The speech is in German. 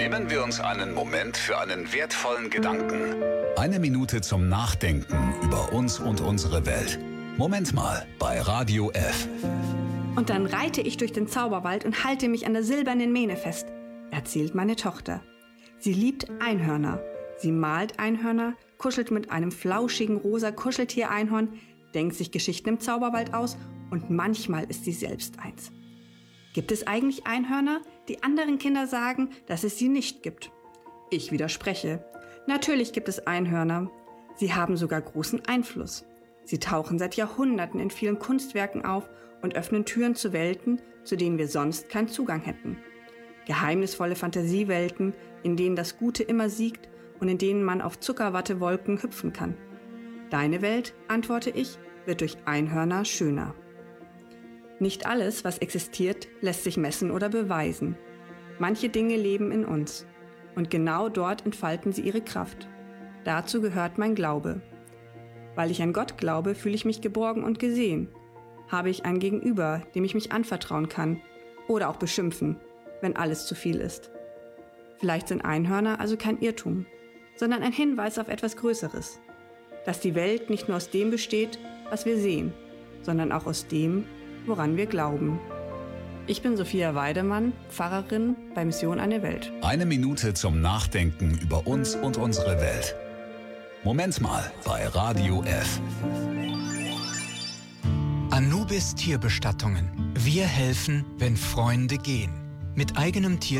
Nehmen wir uns einen Moment für einen wertvollen Gedanken. 1 Minute zum Nachdenken über uns und unsere Welt. Moment mal bei Radio F. Und dann reite ich durch den Zauberwald und halte mich an der silbernen Mähne fest, erzählt meine Tochter. Sie liebt Einhörner. Sie malt Einhörner, kuschelt mit einem flauschigen rosa Kuscheltier-Einhorn, denkt sich Geschichten im Zauberwald aus und manchmal ist sie selbst eins. Gibt es eigentlich Einhörner? Die anderen Kinder sagen, dass es sie nicht gibt. Ich widerspreche. Natürlich gibt es Einhörner. Sie haben sogar großen Einfluss. Sie tauchen seit Jahrhunderten in vielen Kunstwerken auf und öffnen Türen zu Welten, zu denen wir sonst keinen Zugang hätten. Geheimnisvolle Fantasiewelten, in denen das Gute immer siegt und in denen man auf Zuckerwattewolken hüpfen kann. Deine Welt, antworte ich, wird durch Einhörner schöner. Nicht alles, was existiert, lässt sich messen oder beweisen. Manche Dinge leben in uns. Und genau dort entfalten sie ihre Kraft. Dazu gehört mein Glaube. Weil ich an Gott glaube, fühle ich mich geborgen und gesehen. Habe ich ein Gegenüber, dem ich mich anvertrauen kann. Oder auch beschimpfen, wenn alles zu viel ist. Vielleicht sind Einhörner also kein Irrtum, sondern ein Hinweis auf etwas Größeres. Dass die Welt nicht nur aus dem besteht, was wir sehen, sondern auch aus dem, woran wir glauben. Ich bin Sophia Weidemann, Pfarrerin bei Mission Eine Welt. 1 Minute zum Nachdenken über uns und unsere Welt. Moment mal bei Radio F. Anubis Tierbestattungen. Wir helfen, wenn Freunde gehen. Mit eigenem Tier